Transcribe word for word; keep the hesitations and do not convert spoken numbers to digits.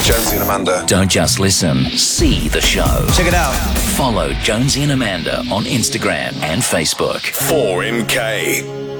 Jonesy and Amanda. Don't just listen, see the show. Check it out. Follow Jonesy and Amanda on Instagram and Facebook. four M K.